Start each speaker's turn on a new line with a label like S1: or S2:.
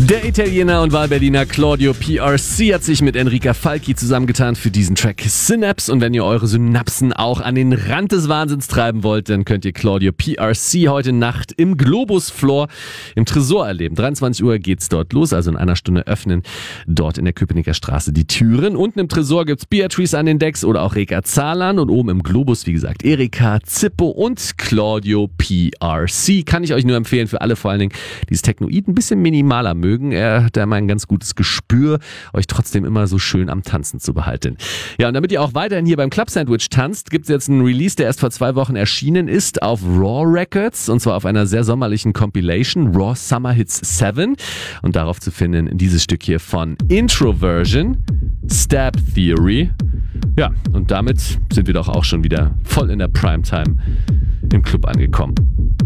S1: Der Italiener und Wahlberliner Claudio PRC hat sich mit Enrica Falchi zusammengetan für diesen Track Synapse. Und wenn ihr eure Synapsen auch an den Rand des Wahnsinns treiben wollt, dann könnt ihr Claudio PRC heute Nacht im Globus Floor im Tresor erleben. 23 Uhr geht's dort los, also in einer Stunde öffnen dort in der Köpenicker Straße die Türen. Unten im Tresor gibt's Beatrice an den Decks oder auch Reka Zahlan und oben im Globus, wie gesagt, Erika Zippo und Claudio PRC. Kann ich euch nur empfehlen, für alle vor allen Dingen, die das Technoid ein bisschen minimaler mögen. Er hat da mal ein ganz gutes Gespür, euch trotzdem immer so schön am Tanzen zu behalten. Ja, und damit ihr auch weiterhin hier beim Club Sandwich tanzt, gibt's jetzt einen Release, der erst vor 2 Wochen erschienen ist auf Raw Records, und zwar auf einer sehr sommerlichen Compilation, Raw Summer Hits 7. Und darauf zu finden dieses Stück hier von Introversion, Stab Theory. Ja, und damit sind wir doch auch schon wieder voll in der Primetime im Club angekommen.